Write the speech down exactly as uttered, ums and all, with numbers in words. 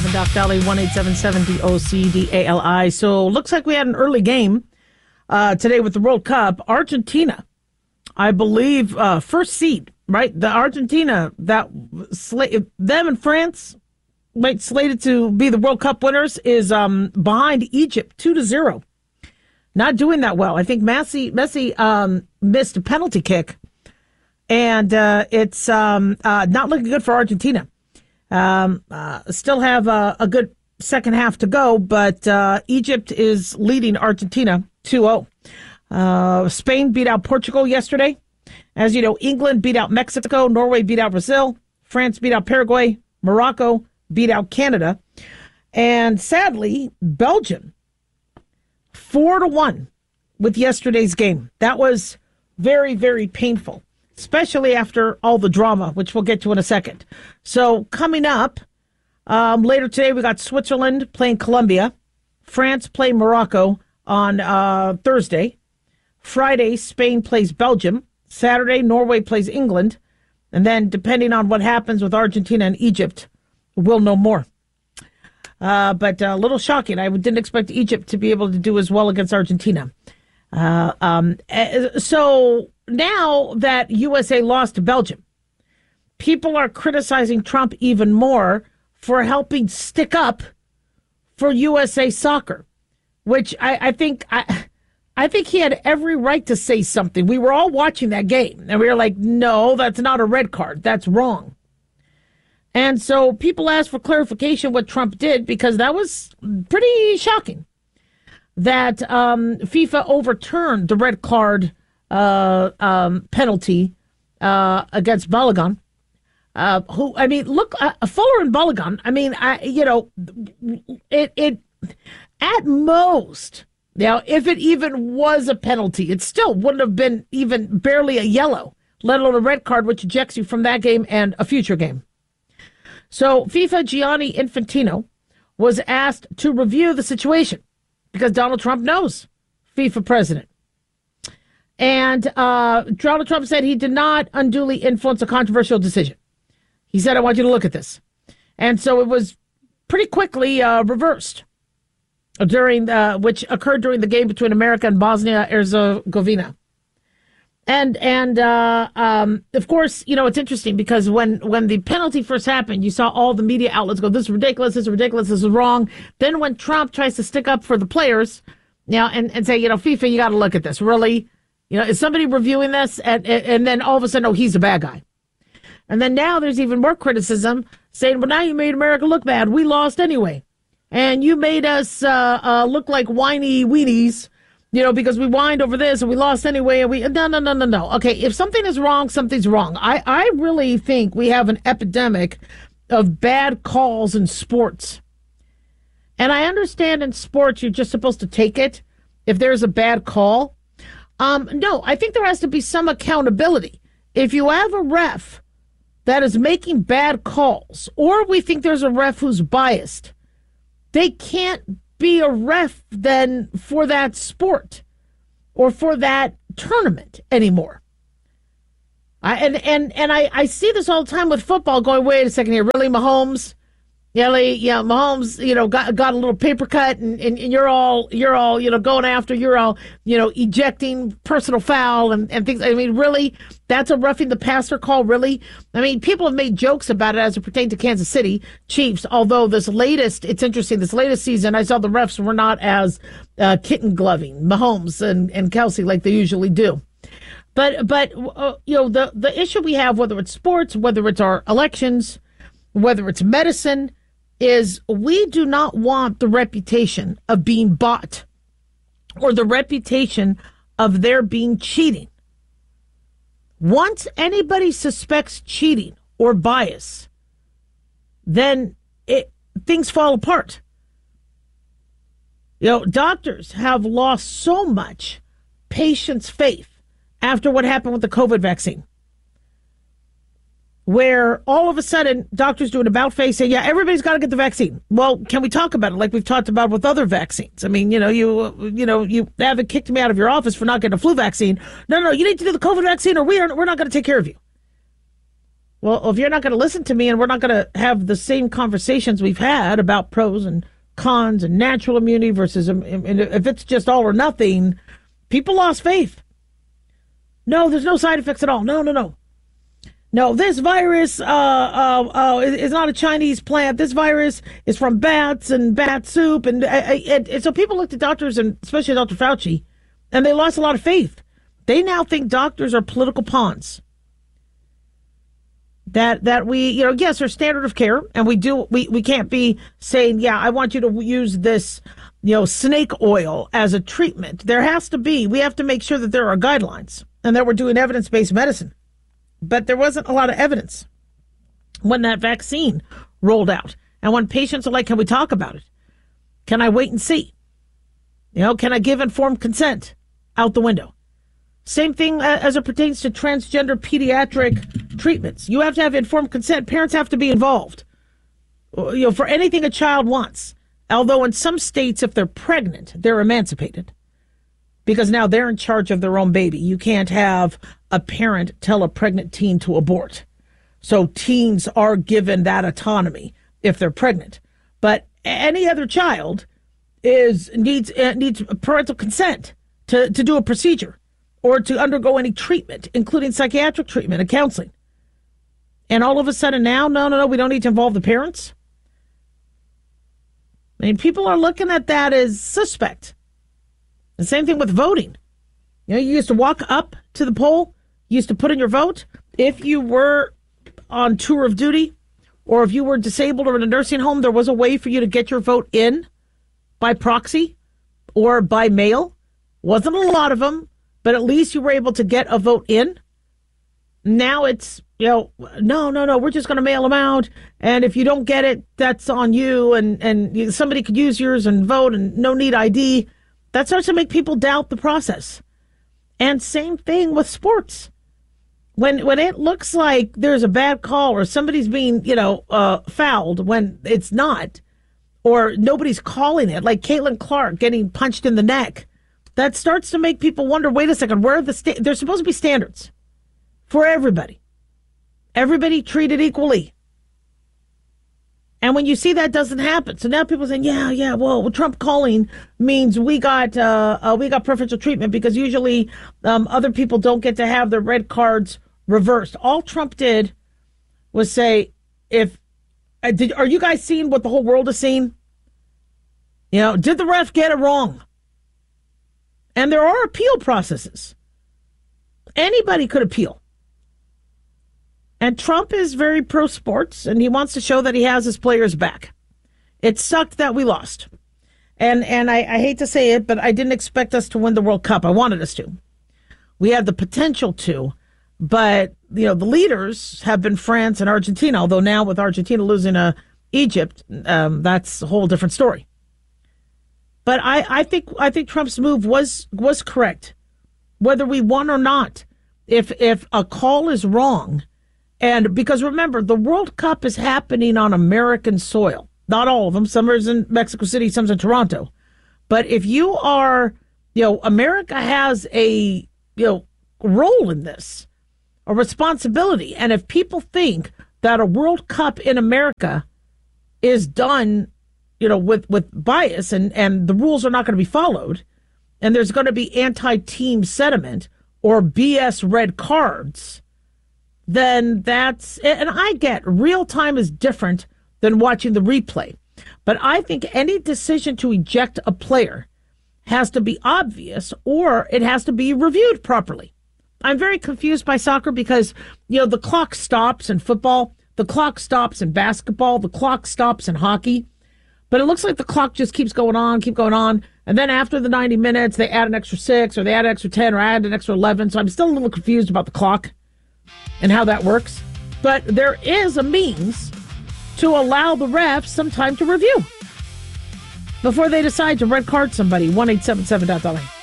seven Doc Dali, one eight seven seven D O C D A L I. So looks like we had an early game uh, today with the World Cup. Argentina, I believe, uh, first seed, right? The Argentina, that sla- them and France, right, slated to be the World Cup winners, is um, behind Egypt two to zero. Not doing that well. I think Messi, Messi um, missed a penalty kick, and uh, it's um, uh, not looking good for Argentina. Um, uh, still have a, a good second half to go, but uh, Egypt is leading Argentina two oh. Uh, Spain beat out Portugal yesterday. As you know, England beat out Mexico. Norway beat out Brazil. France beat out Paraguay. Morocco beat out Canada. And sadly, Belgium, four to one with yesterday's game. That was very, very painful, especially after all the drama, which we'll get to in a second. So coming up um, later today, we got Switzerland playing Colombia, France playing Morocco on uh, Thursday. Friday, Spain plays Belgium. Saturday, Norway plays England. And then, depending on what happens with Argentina and Egypt, we'll know more. Uh, but a little shocking. I didn't expect Egypt to be able to do as well against Argentina. Uh, um, so now that U S A lost to Belgium, people are criticizing Trump even more for helping stick up for U S A soccer, which I, I think I, I think he had every right to say something. We were all watching that game, and we were like, no, that's not a red card. That's wrong. And so people asked for clarification what Trump did, because that was pretty shocking that um, FIFA overturned the red card uh, um, penalty uh, against Balogun. Uh, who, I mean, look, uh, Fuller and Balogun, I mean, I, you know, it, it, at most, now, if it even was a penalty, it still wouldn't have been even barely a yellow, let alone a red card, which ejects you from that game and a future game. So FIFA Gianni Infantino was asked to review the situation because Donald Trump knows FIFA president. And uh, Donald Trump said he did not unduly influence a controversial decision. He said, I want you to look at this. And so it was pretty quickly uh, reversed, during uh, which occurred during the game between America and Bosnia-Herzegovina. And, and uh, um, of course, you know, it's interesting because when, when the penalty first happened, you saw all the media outlets go, this is ridiculous, this is ridiculous, this is wrong. Then when Trump tries to stick up for the players, you know, and, and say, you know, FIFA, you got to look at this. Really? You know, is somebody reviewing this? And, and then all of a sudden, oh, he's a bad guy. And then now there's even more criticism saying, well, now you made America look bad. We lost anyway. And you made us uh, uh, look like whiny weenies, you know, because we whined over this and we lost anyway. And we no, no, no, no, no. Okay, if something is wrong, something's wrong. I, I really think we have an epidemic of bad calls in sports. And I understand in sports you're just supposed to take it if there's a bad call. Um, no, I think there has to be some accountability. If you have a ref that is making bad calls, or we think there's a ref who's biased, they can't be a ref then for that sport or for that tournament anymore. I, and and and I, I see this all the time with football going, wait a second here, really, Mahomes? Yeah, yeah, Mahomes, you know, got got a little paper cut, and, and, and you're all you're all you know going after, you're all you know ejecting personal foul and, and things. I mean, really, that's a roughing the passer call, really? I mean, people have made jokes about it as it pertains to Kansas City Chiefs. Although this latest, it's interesting. This latest season, I saw the refs were not as uh, kitten gloving Mahomes and and Kelsey like they usually do. But but uh, you know the the issue we have, whether it's sports, whether it's our elections, whether it's medicine, is we do not want the reputation of being bought or the reputation of there being cheating. Once anybody suspects cheating or bias, then it, things fall apart. You know, doctors have lost so much patients' faith after what happened with the COVID vaccine, where all of a sudden doctors do an about face saying, yeah, everybody's got to get the vaccine. Well, can we talk about it like we've talked about with other vaccines? I mean, you know, you you know, you haven't kicked me out of your office for not getting a flu vaccine. No, no, you need to do the COVID vaccine or we are, we're not going to take care of you. Well, if you're not going to listen to me and we're not going to have the same conversations we've had about pros and cons and natural immunity versus, and if it's just all or nothing, people lost faith. No, there's no side effects at all. No, no, no. No, this virus uh, uh, uh, is not a Chinese plant. This virus is from bats and bat soup. And, and, and so people looked at doctors, and especially Doctor Fauci, and they lost a lot of faith. They now think doctors are political pawns. That that we, you know, yes, our standard of care, and we do, we, we can't be saying, yeah, I want you to use this, you know, snake oil as a treatment. There has to be, we have to make sure that there are guidelines and that we're doing evidence-based medicine. But there wasn't a lot of evidence when that vaccine rolled out. And when patients are like, can we talk about it? Can I wait and see? You know, can I give informed consent? Out the window. Same thing as it pertains to transgender pediatric treatments. You have to have informed consent. Parents have to be involved, you know, for anything a child wants. Although in some states, if they're pregnant, they're emancipated because now they're in charge of their own baby. You can't have a parent tell a pregnant teen to abort. So teens are given that autonomy if they're pregnant. But any other child is needs uh, needs parental consent to, to do a procedure or to undergo any treatment, including psychiatric treatment and counseling. And all of a sudden now, no, no, no, we don't need to involve the parents. I mean, people are looking at that as suspect. The same thing with voting. You know, you used to walk up to the poll, you used to put in your vote. If you were on tour of duty or if you were disabled or in a nursing home, there was a way for you to get your vote in by proxy or by mail. Wasn't a lot of them, but at least you were able to get a vote in. Now it's, you know, no, no, no, we're just going to mail them out. And if you don't get it, that's on you. And, and you, somebody could use yours and vote and no need I D. That starts to make people doubt the process. And same thing with sports. When when it looks like there's a bad call or somebody's being, you know, uh, fouled when it's not, or nobody's calling it, like Caitlin Clark getting punched in the neck, that starts to make people wonder, wait a second, where are the sta- there's supposed to be standards for everybody. Everybody treated equally. And when you see that doesn't happen, so now people are saying, yeah, yeah, well, Trump calling means we got uh, uh, we got preferential treatment because usually um, other people don't get to have their red cards reversed. All Trump did was say, if uh, did, are you guys seeing what the whole world is seeing? You know, did the ref get it wrong? And there are appeal processes. Anybody could appeal. And Trump is very pro-sports, and he wants to show that he has his players back. It sucked that we lost. And and I, I hate to say it, but I didn't expect us to win the World Cup. I wanted us to. We had the potential to. But, you know, the leaders have been France and Argentina, although now with Argentina losing to Egypt, um, that's a whole different story. But I, I think I think Trump's move was was correct, whether we won or not. If if a call is wrong, and because remember, the World Cup is happening on American soil. Not all of them. Some are in Mexico City, some's in Toronto. But if you are, you know, America has a, you know, role in this, a responsibility. And if people think that a World Cup in America is done, you know, with, with bias and, and the rules are not going to be followed, and there's going to be anti-team sentiment or B S red cards, then that's, and I get real time is different than watching the replay. But I think any decision to eject a player has to be obvious or it has to be reviewed properly. I'm very confused by soccer because, you know, the clock stops in football, the clock stops in basketball, the clock stops in hockey. But it looks like the clock just keeps going on, keep going on. And then after the ninety minutes, they add an extra six or they add an extra ten or add an extra eleven. So I'm still a little confused about the clock and how that works. But there is a means to allow the refs some time to review before they decide to red card somebody. one eight seven seven dot L A